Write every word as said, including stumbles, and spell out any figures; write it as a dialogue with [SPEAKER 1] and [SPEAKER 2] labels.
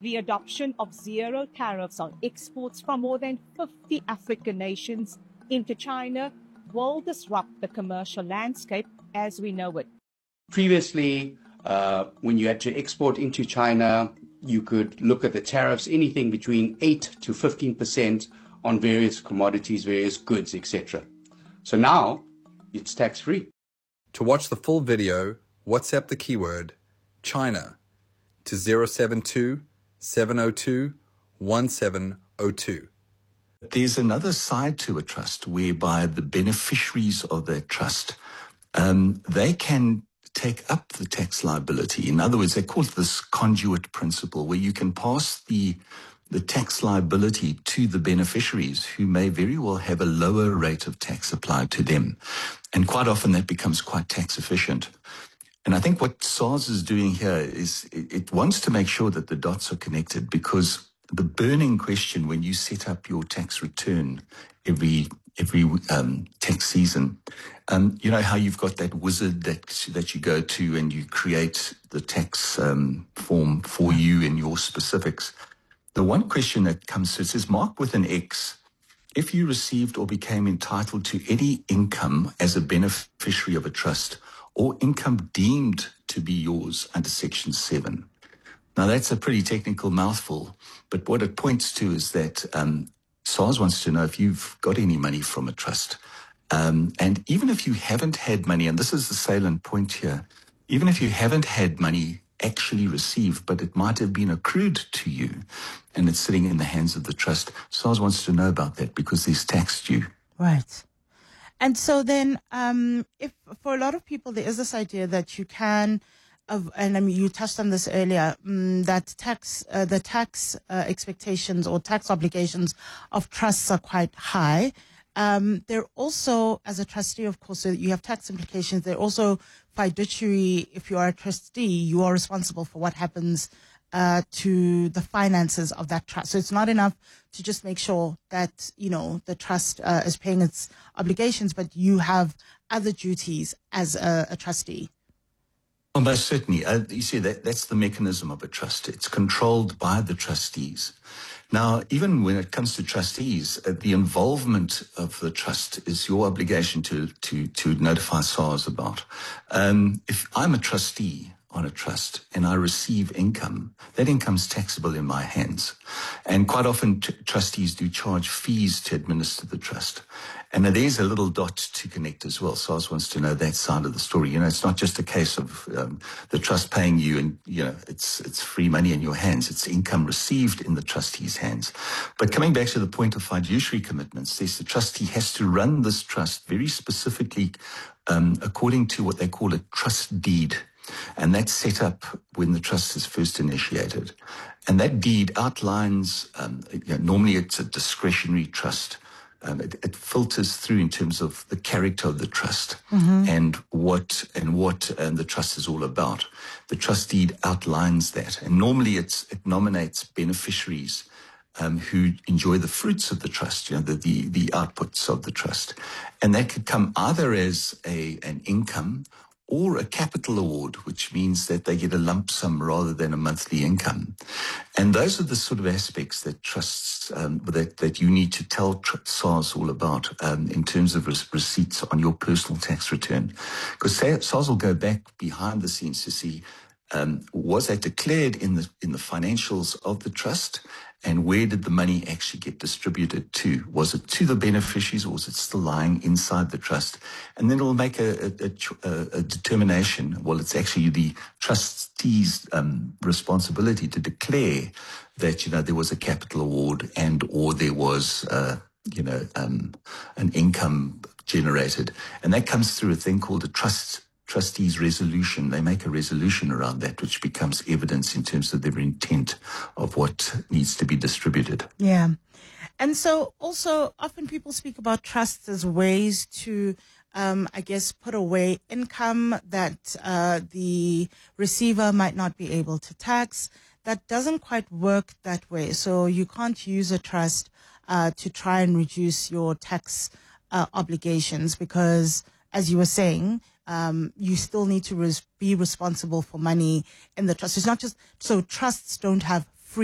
[SPEAKER 1] the adoption of zero tariffs on exports from more than fifty African nations into China will disrupt the commercial landscape as we know it.
[SPEAKER 2] Previously, uh, when you had to export into China, you could look at the tariffs, anything between eight to fifteen percent on various commodities, various goods, et cetera. So now it's tax-free.
[SPEAKER 3] To watch the full video, WhatsApp the keyword China to zero seven two, seven zero two, one seven zero two.
[SPEAKER 4] There's another side to a trust whereby the beneficiaries of that trust, um, they can take up the tax liability. In other words, they call it this conduit principle, where you can pass the the tax liability to the beneficiaries who may very well have a lower rate of tax applied to them. And quite often that becomes quite tax efficient. And I think what SARS is doing here is it, it wants to make sure that the dots are connected, because the burning question when you set up your tax return every every um, tax season, um, you know how you've got that wizard that that you go to and you create the tax um, form for you and your specifics. The one question that comes through, it says, mark with an X if you received or became entitled to any income as a beneficiary of a trust or income deemed to be yours under Section seven. Now, that's a pretty technical mouthful, but what it points to is that um, SARS wants to know if you've got any money from a trust. Um, and even if you haven't had money, and this is the salient point here, even if you haven't had money actually received, but it might have been accrued to you and it's sitting in the hands of the trust, SARS wants to know about that because there's tax due.
[SPEAKER 5] Right. And so then, um, if for a lot of people, there is this idea that you can, of, and I mean, you touched on this earlier, um, that tax, uh, the tax uh, expectations or tax obligations of trusts are quite high. Um, they're also, as a trustee, of course, so you have tax implications. They're also fiduciary. If you are a trustee, you are responsible for what happens uh, to the finances of that trust. So it's not enough to just make sure that, you know, the trust uh, is paying its obligations, but you have other duties as a, a trustee.
[SPEAKER 4] Well, most certainly. Uh, you see, that that's the mechanism of a trust. It's controlled by the trustees. Now, even when it comes to trustees, uh, the involvement of the trust is your obligation to to to notify SARS about. Um, if I'm a trustee on a trust and I receive income, that income's taxable in my hands. And quite often t- trustees do charge fees to administer the trust. And there's a little dot to connect as well. SARS wants to know that side of the story. You know, it's not just a case of um, the trust paying you and, you know, it's it's free money in your hands. It's income received in the trustee's hands. But coming back to the point of fiduciary commitments, there's the trustee has to run this trust very specifically um, according to what they call a trust deed. And that's set up when the trust is first initiated. And that deed outlines, um, you know, normally it's a discretionary trust. Um, it, it filters through in terms of the character of the trust mm-hmm. and what and what um, the trust is all about. The trust deed outlines that. And normally it's, it nominates beneficiaries um, who enjoy the fruits of the trust, you know, the, the, the outputs of the trust. And that could come either as a an income or a capital award, which means that they get a lump sum rather than a monthly income. And those are the sort of aspects that trusts, um, that, that you need to tell tr- SARS all about um, in terms of re- receipts on your personal tax return. Because SARS will go back behind the scenes to see, um, was that declared in the in the financials of the trust? And where did the money actually get distributed to? Was it to the beneficiaries or was it still lying inside the trust? And then it'll make a, a, a, a determination. Well, it's actually the trustee's um, responsibility to declare that, you know, there was a capital award and or there was, uh, you know, um, an income generated. And that comes through a thing called a trust trustees resolution. They make a resolution around that, which becomes evidence in terms of their intent of what needs to be distributed.
[SPEAKER 5] Yeah. And so also often people speak about trusts as ways to, um, I guess, put away income that uh, the receiver might not be able to tax. That doesn't quite work that way. So you can't use a trust uh, to try and reduce your tax uh, obligations because, as you were saying, Um, you still need to res- be responsible for money in the trust. It's not just, so trusts don't have